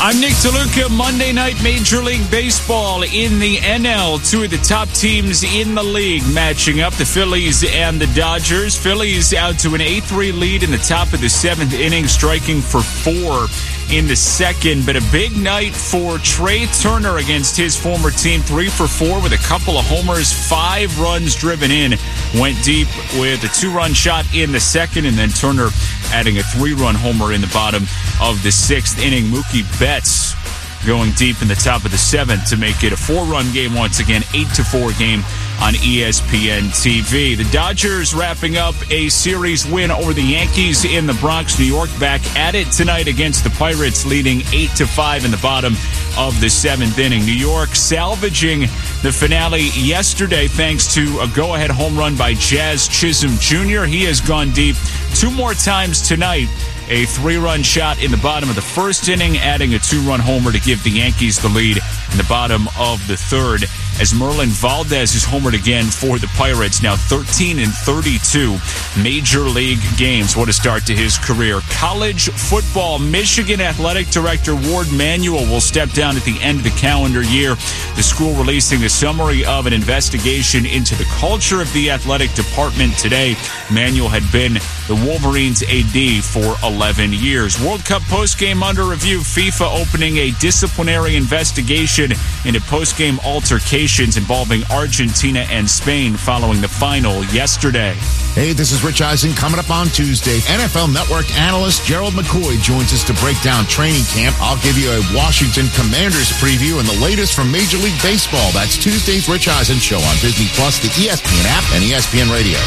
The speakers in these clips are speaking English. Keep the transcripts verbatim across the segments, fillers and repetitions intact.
I'm Nick DeLuca. Monday night Major League Baseball in the N L. Two of the top teams in the league matching up, the Phillies and the Dodgers. Phillies out to an eight three lead in the top of the seventh inning, striking for four in the second. But a big night for Trey Turner against his former team. Three for four with a couple of homers, five runs driven in. Went deep with a two-run shot in the second, and then Turner adding a three-run homer in the bottom of the sixth inning. Mookie Betts going deep in the top of the seventh to make it a four-run game once again, eight to four game on E S P N T V. The Dodgers wrapping up a series win over the Yankees in the Bronx, New York, back at it tonight against the Pirates, leading eight to five in the bottom of the seventh inning. New York salvaging the finale yesterday thanks to a go-ahead home run by Jazz Chisholm Junior He has gone deep two more times tonight. A three-run shot in the bottom of the first inning, adding a two-run homer to give the Yankees the lead in the bottom of the third, as Merlin Valdez is homered again for the Pirates, now thirteen and thirty-two Major League games. What a start to his career. College football, Michigan Athletic Director Ward Manuel will step down at the end of the calendar year. The school releasing a summary of an investigation into the culture of the athletic department today. Manuel had been the Wolverines A D for eleven years. World Cup postgame under review. FIFA opening a disciplinary investigation into postgame altercations involving Argentina and Spain following the final yesterday. Hey, this is Rich Eisen. Coming up on Tuesday, N F L Network analyst Gerald McCoy joins us to break down training camp. I'll give you a Washington Commanders preview and the latest from Major League Baseball. That's Tuesday's Rich Eisen Show on Disney Plus, the E S P N app, and E S P N Radio.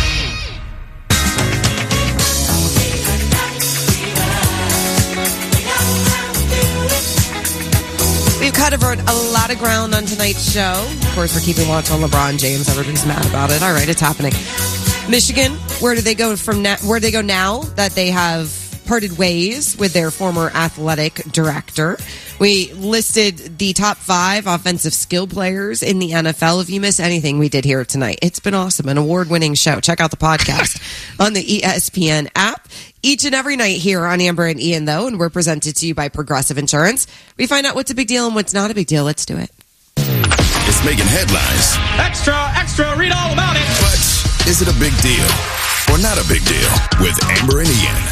We've covered a lot of ground on tonight's show. Of course, we're keeping watch on LeBron James. Everybody's mad about it. All right, it's happening. Michigan, where do they go from now? Where do they go now that they have parted ways with their former athletic director? We listed the top five offensive skill players in the N F L. If you missed anything we did here tonight, it's been awesome. An award-winning show. Check out the podcast on the E S P N app. Each and every night here on Amber and Ian, though, and we're presented to you by Progressive Insurance. We find out what's a big deal and what's not a big deal. Let's do it. It's making headlines. Extra, extra, read all about it. But is it a big deal or not a big deal with Amber and Ian?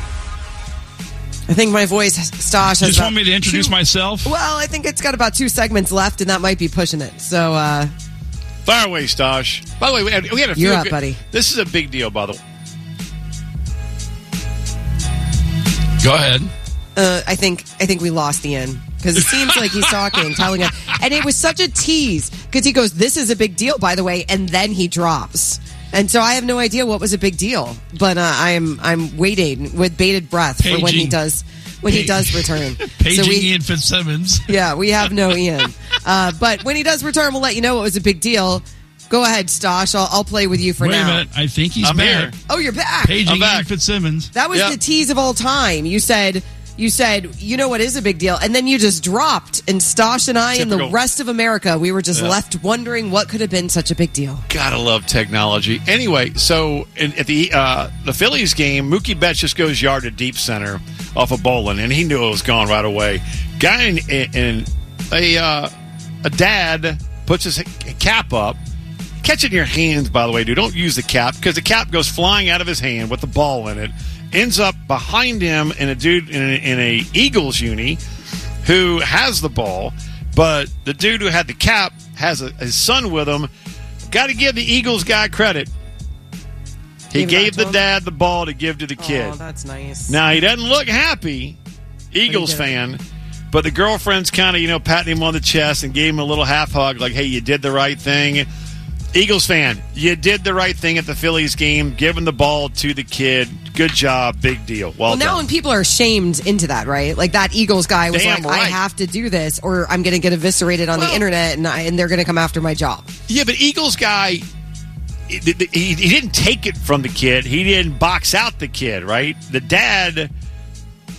I think my voice, Stosh, has You just want me to introduce two, myself? Well, I think it's got about two segments left, and that might be pushing it. So, uh... fire away, Stosh. By the way, we had, we had a few... You're up, good, buddy. This is a big deal, by the way. Go ahead. Uh, I think I think we lost Ian because it seems like he's talking, telling us, and it was such a tease because he goes, "This is a big deal, by the way," and then he drops, and so I have no idea what was a big deal, but uh, I'm I'm waiting with bated breath Paging. for when he does when he does return. Paging so we, Ian Fitzsimmons. Yeah, we have no Ian, uh, but when he does return, we'll let you know it was a big deal. Go ahead, Stosh. I'll, I'll play with you for Wait now. a minute. I think he's I'm back. here. Oh, you're back. Paging I'm back. Ian Fitzsimmons. That was Yep. the tease of all time. You said, you said, you know what is a big deal, and then you just dropped. And Stosh and I Typical. and the rest of America, we were just Yeah. left wondering what could have been such a big deal. Gotta love technology. Anyway, so in, at the uh, the Phillies game, Mookie Betts just goes yard to deep center off of Bolin, and he knew it was gone right away. Guy in, in a uh, a dad puts his cap up. Catch it in your hands, by the way, dude. Don't use the cap because the cap goes flying out of his hand with the ball in it. Ends up behind him in a dude in a, in a Eagles uni who has the ball, but the dude who had the cap has a, his son with him. Got to give the Eagles guy credit. He Give it gave back the to him? dad the ball to give to the kid. Oh, that's nice. Now, he doesn't look happy, Eagles did it. fan, but the girlfriend's kind of, you know, patting him on the chest and gave him a little half hug, like, hey, you did the right thing. Eagles fan, you did the right thing at the Phillies game, giving the ball to the kid. Good job, big deal. Well, Well, now done. when people are shamed into that, right? Like that Eagles guy was Damn like, I right. have to do this or I'm going to get eviscerated on Well- the internet and, I, and they're going to come after my job. Yeah, but Eagles guy, he, he, he didn't take it from the kid. He didn't box out the kid, right? The dad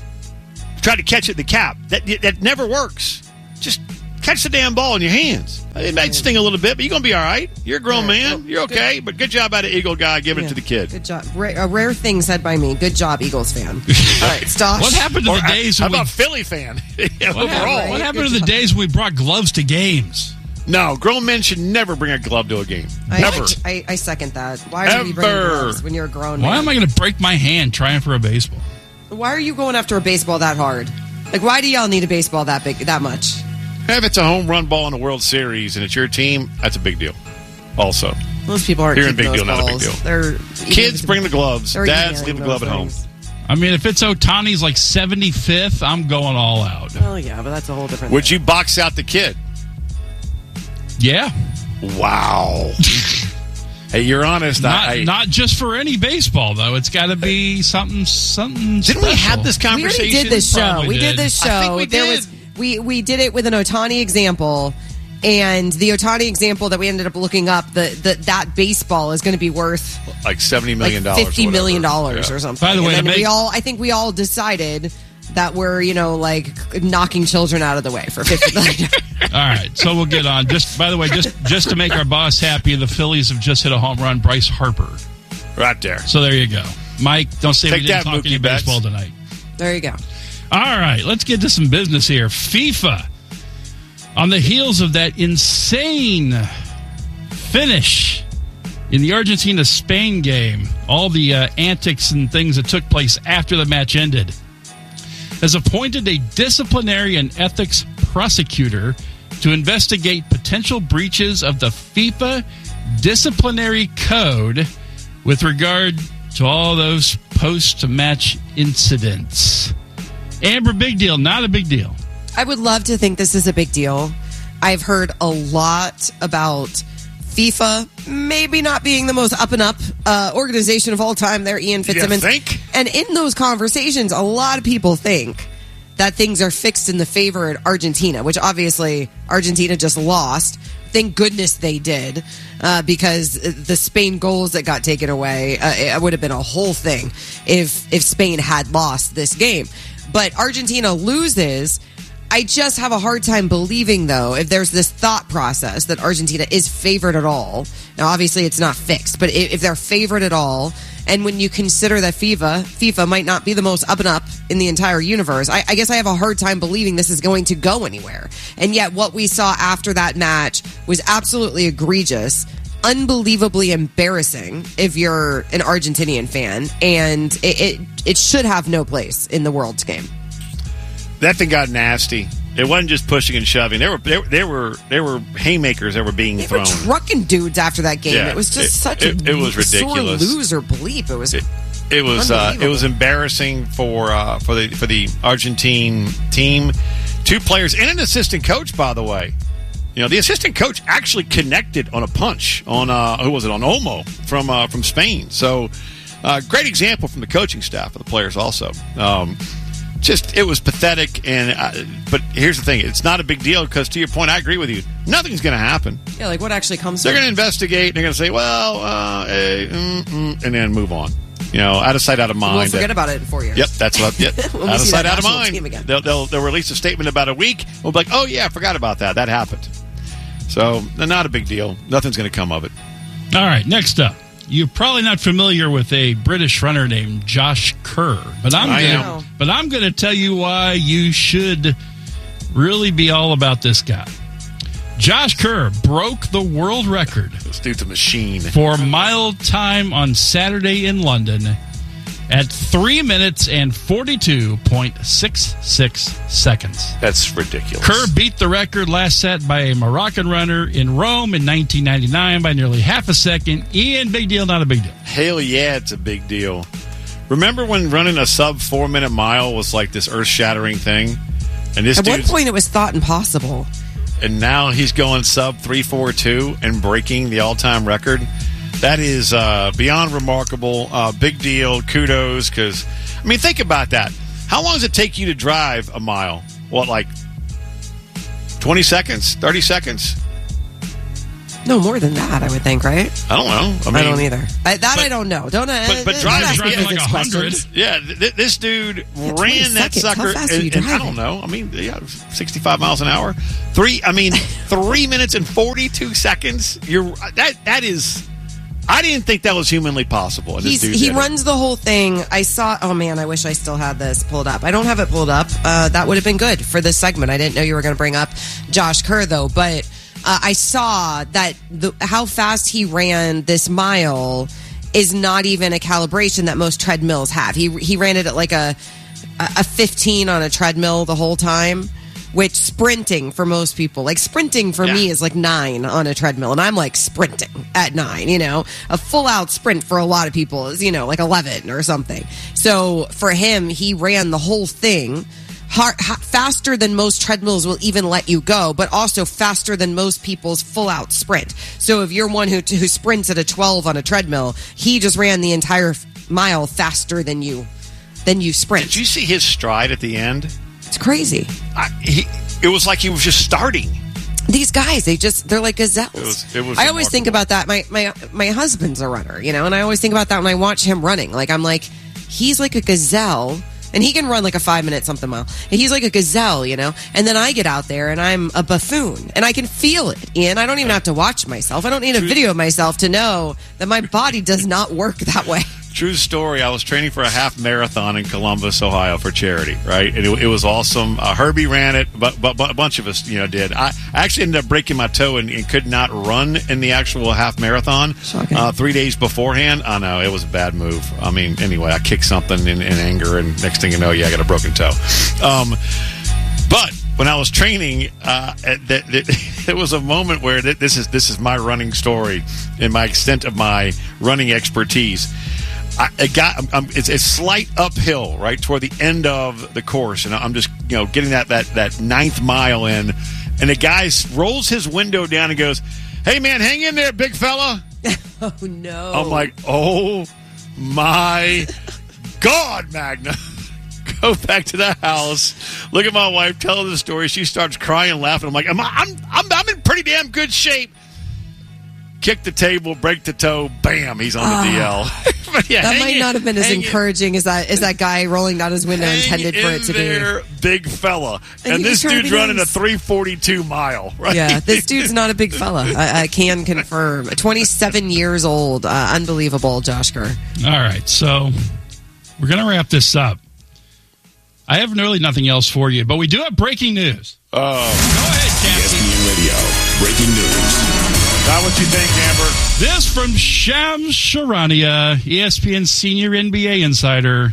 tried to catch it in the cap. That that never works. Just catch the damn ball in your hands. It might sting a little bit, but you're going to be all right. You're a grown All right, man. well, You're okay. good. But good job out of Eagle guy giving Yeah. it to the kid. Good job. Ra- a rare thing said by me. Good job, Eagles fan. All right, Stosh. What happened to Or, the days how when we, about Philly fan? Yeah, what, overall. happened, what right? happened Good to the job. days when we brought gloves to games? No, grown men should never bring a glove to a game. I, Never. I, I second that. Why are you bringing Ever. gloves when you're a grown man? Why am I going to break my hand trying for a baseball? Why are you going after a baseball that hard? Like, why do y'all need a baseball that big, that much? If it's a home run ball in the World Series and it's your team, that's a big deal. Also, Most people aren't Here in keeping big those deal, not a big balls. deal. They're kids bring the gloves. they're Dads emailing leave the glove those at home. things. I mean, if it's Otani's like seventy-fifth, I'm going all out. Oh yeah, but that's a whole different. Would thing. you box out the kid? Yeah. Wow. Hey, you're honest. Not, I, I, not just for any baseball, though. It's got to be something something didn't we special. have this We conversation? already did this show. Probably We did did. this show. I think we there did. was we we did it with an Otani example, and the Otani example that we ended up looking up, the, the that baseball is going to be worth Like seventy like million dollars. fifty million dollars or something. By the way, and to then we make- all I think we all decided that we're you know like knocking children out of the way for fifty million. All right, so we'll get on. Just by the way, just just to make our boss happy, the Phillies have just hit a home run. Bryce Harper. Right there. So there you go, Mike. Don't say Take we didn't that, talk Mookie any Betts. baseball tonight. There you go. All right, let's get to some business here. FIFA, on the heels of that insane finish in the Argentina-Spain game, all the uh, antics and things that took place after the match ended, has appointed a disciplinary and ethics prosecutor to investigate potential breaches of the FIFA disciplinary code with regard to all those post-match incidents. Amber, big deal, not a big deal. I would love to think this is a big deal. I've heard a lot about FIFA maybe not being the most up and up uh, organization of all time. There, Ian Fitzsimmons. think? And in those conversations, a lot of people think that things are fixed in the favor of Argentina, which obviously Argentina just lost. Thank goodness they did, uh, because the Spain goals that got taken away, uh, it would have been a whole thing if if Spain had lost this game. But Argentina loses. I just have a hard time believing, though, if there's this thought process that Argentina is favored at all. Now, obviously, it's not fixed, but if they're favored at all, and when you consider that FIFA, FIFA might not be the most up and up in the entire universe, I, I guess I have a hard time believing this is going to go anywhere. And yet, what we saw after that match was absolutely egregious, unbelievably embarrassing if you're an Argentinian fan, and it, it, it should have no place in the World's game. That thing got nasty. It wasn't just pushing and shoving. There were there, there were there were haymakers that were being They thrown. were trucking dudes after that game. Yeah, it was just it- such it- a it was ridiculous. sore loser bleep. It was It, it was uh, it Unbelievable. was embarrassing for uh, for the for the Argentine team. Two players and an assistant coach, by the way. You know, the assistant coach actually connected on a punch on uh, who was it on Olmo from uh, from Spain. So uh, great example from the coaching staff of the players also. Um, just it was pathetic, and uh, but here's the thing: it's not a big deal because, to your point, I agree with you. Nothing's going to happen. yeah, like what actually comes. They're from going to investigate. And they're going to say, "Well, uh, eh, mm, mm," and then move on. You know, out of sight, out of mind. We'll forget about it in four years. Yep, that's what. Yep, When we out of see sight, that out of national mind. team again. They'll, they'll they'll release a statement about a week. We'll be like, "Oh yeah, I forgot about that. That happened." So, not a big deal. Nothing's going to come of it. All right, next up. You're probably not familiar with a British runner named Josh Kerr, but I'm I gonna, am. but I'm going to tell you why you should really be all about this guy. Josh Kerr broke the world record Let's do the machine. for mile time on Saturday in London at three minutes and forty-two point six six seconds. That's ridiculous. Kerr beat the record last set by a Moroccan runner in Rome in nineteen ninety-nine by nearly half a second. Ian, big deal, not a big deal. Hell yeah, it's a big deal. Remember when running a sub four minute mile was like this earth shattering thing? And this At one dude's point, it was thought impossible. and now he's going sub three four two and breaking the all time record. That is uh, beyond remarkable. Uh, big deal. Kudos. Because, I mean, think about that. How long does it take you to drive a mile? What, like twenty seconds? thirty seconds? No, more than that, I would think, right? I don't know. I, mean, I don't either. I, that but, I don't know. Don't. But, but uh, driving, don't driving like a hundred. Yeah, th- this dude yeah, ran that seconds. sucker. How fast are you and, and I driving? don't know. I mean, yeah, sixty-five miles an hour. Three. I mean, three minutes and forty-two seconds. You're that. That is. I didn't think that was humanly possible. And this He's, dude he did runs it. the whole thing. I saw. Oh man, I wish I still had this pulled up. I don't have it pulled up. Uh, that would have been good for this segment. I didn't know you were going to bring up Josh Kerr though, but. Uh, I saw that the, how fast he ran this mile is not even a calibration that most treadmills have. He he ran it at like a a fifteen on a treadmill the whole time, which sprinting for most people, like sprinting for Yeah. me is like nine on a treadmill, and I'm like sprinting at nine. You know, a full out sprint for a lot of people is you know like eleven or something. So for him, he ran the whole thing. Hard, ha- faster than most treadmills will even let you go, but also faster than most people's full-out sprint. So if you're one who who sprints at a twelve on a treadmill, he just ran the entire f- mile faster than you than you sprint. Did you see his stride at the end? It's crazy. I, he. It was like he was just starting. These guys, they just they're like gazelles. It was- it was I always think remarkable. about that. My my my husband's a runner, you know, and I always think about that when I watch him running. Like I'm like, he's like a gazelle. And he can run like a five minute something mile. And he's like a gazelle, you know? And then I get out there and I'm a buffoon. And I can feel it, Ian. I don't even have to watch myself. I don't need a video of myself to know that my body does not work that way. True story. I was training for a half marathon in Columbus, Ohio, for charity. Right, and it, it was awesome. Uh, Herbie ran it, but, but but a bunch of us, you know, did. I actually ended up breaking my toe and, and could not run in the actual half marathon. Shocking. Uh, three days beforehand. I know it was a bad move. I mean, anyway, I kicked something in, in anger, and next thing you know, yeah, I got a broken toe. Um, but when I was training, uh, that, that, there was a moment where th- this is this is my running story and my extent of my running expertise. I, I got I'm, it's a slight uphill right toward the end of the course, and I'm just you know getting that that that ninth mile in, and the guy rolls his window down and goes, "Hey man, hang in there, big fella." Oh, no. I'm like, "Oh my God, Magna." Go back to the house. Look at my wife. Tell her the story. She starts crying and laughing. I'm like, I'm I'm I'm, I'm in pretty damn good shape. Kick the table, break the toe, bam, he's on the Oh. D L. But yeah, That hang might in- not have been as hang in- encouraging as that as that guy rolling down his window hang intended for in it to there, be. big fella. And And, he was this trying to dude's be running nice. a three forty-two mile, right? Yeah, this dude's not a big fella. I, I can confirm. twenty-seven years old. Uh, unbelievable, Josh Kerr. All right, so we're going to wrap this up. I have really nothing else for you, but we do have breaking news. Oh, Go ahead, E S Cassie. P N Radio. Breaking news. not what you think, Amber. This from Shams Charania, E S P N senior N B A insider.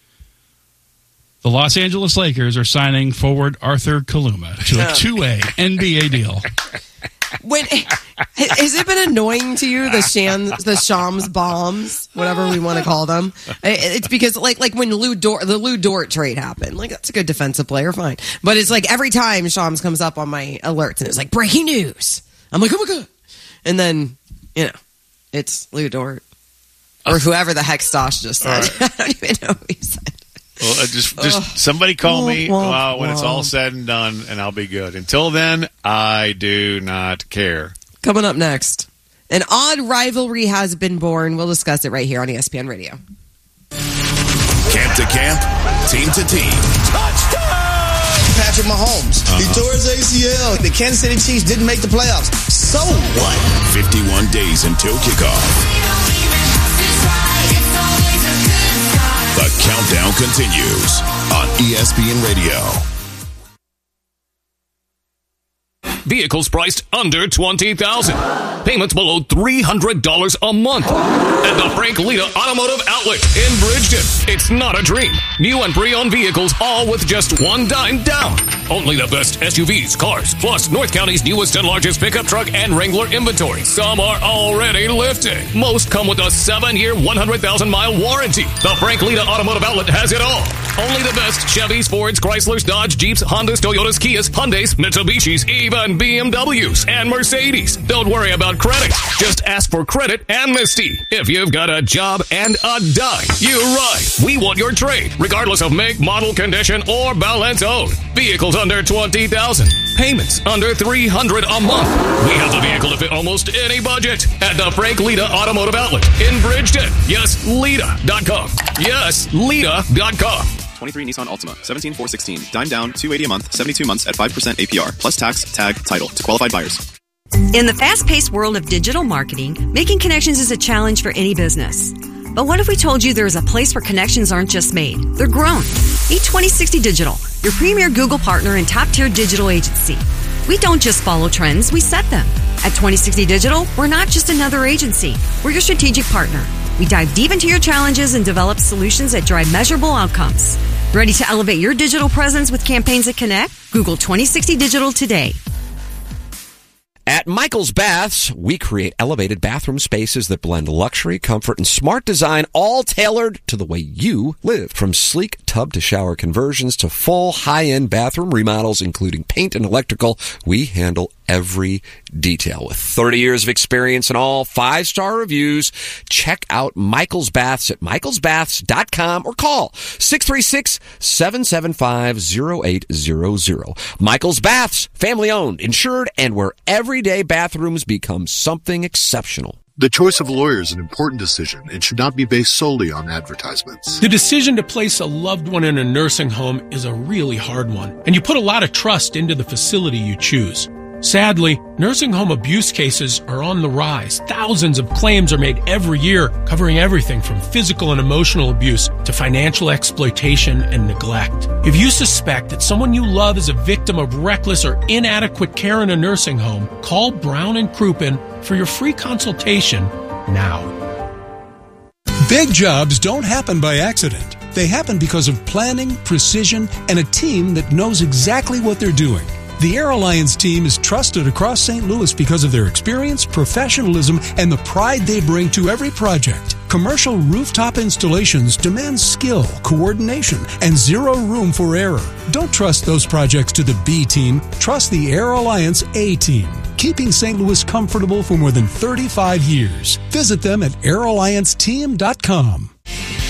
The Los Angeles Lakers are signing forward Arthur Kaluma to a two-way N B A deal. When has it been annoying to you the Shams the Shams bombs, whatever we want to call them? It's because like like when Lou Dort the Lou Dort trade happened, like that's a good defensive player, fine. But it's like every time Shams comes up on my alerts and it's like breaking news. I'm like, oh my god, and then you know it's Lou Dort or whoever the heck Stosh just said. I don't even know who he said. Well, uh, just just somebody call me Womp, womp, uh, when it's all womp. said and done, and I'll be good. Until then, I do not care. Coming up next, an odd rivalry has been born. We'll discuss it right here on E S P N Radio. Camp to camp, team to team. Patrick Mahomes. He tore his A C L. The Kansas City Chiefs didn't make the playoffs. So what? fifty-one days until kickoff. The countdown continues on E S P N Radio. Vehicles priced under twenty thousand dollars. Payments below three hundred dollars a month. At the Frank Lita Automotive Outlet in Bridgeton. It's not a dream. New and pre-owned vehicles, all with just one dime down. Only the best S U Vs, cars, plus North County's newest and largest pickup truck and Wrangler inventory. Some are already lifted. Most come with a seven-year, one hundred thousand mile warranty. The Frank Lita Automotive Outlet has it all. Only the best Chevys, Fords, Chryslers, Dodge, Jeeps, Hondas, Toyotas, Kias, Hyundais, Mitsubishis, even B M Ws and Mercedes. Don't worry about credit. Just ask for credit amnesty. If you've got a job and a dime, you ride. We want your trade, regardless of make, model, condition, or balance owed. Vehicles under twenty thousand. Payments under three hundred a month. We have the vehicle to fit almost any budget at the Frank Lita Automotive Outlet in Bridgeton. Yes, Lita dot com. Yes, Lita dot com. twenty-three Nissan Altima, seventeen four sixteen. Dime down, two hundred eighty a month, seventy-two months at five percent A P R. Plus tax, tag, title to qualified buyers. In the fast-paced world of digital marketing, making connections is a challenge for any business. But what if we told you there is a place where connections aren't just made, they're grown? Meet twenty sixty Digital, your premier Google partner and top-tier digital agency. We don't just follow trends, we set them. At twenty sixty Digital, we're not just another agency. We're your strategic partner. We dive deep into your challenges and develop solutions that drive measurable outcomes. Ready to elevate your digital presence with campaigns that connect? Google twenty sixty Digital today. At Michael's Baths, we create elevated bathroom spaces that blend luxury, comfort, and smart design, all tailored to the way you live. From sleek tub to shower conversions to full high-end bathroom remodels, including paint and electrical, we handle every detail. With thirty years of experience and all five-star reviews, check out Michael's Baths at michaels baths dot com or call six three six, seven seven five, zero eight zero zero. Michael's Baths, family-owned, insured, and where everyday bathrooms become something exceptional. The choice of a lawyer is an important decision and should not be based solely on advertisements. The decision to place a loved one in a nursing home is a really hard one, and you put a lot of trust into the facility you choose. Sadly, nursing home abuse cases are on the rise. Thousands of claims are made every year, covering everything from physical and emotional abuse to financial exploitation and neglect. If you suspect that someone you love is a victim of reckless or inadequate care in a nursing home, call Brown and Crouppen for your free consultation now. Big jobs don't happen by accident. They happen because of planning, precision, and a team that knows exactly what they're doing. The Air Alliance team is trusted across Saint Louis because of their experience, professionalism, and the pride they bring to every project. Commercial rooftop installations demand skill, coordination, and zero room for error. Don't trust those projects to the B team. Trust the Air Alliance A team, keeping Saint Louis comfortable for more than thirty-five years. Visit them at air alliance team dot com.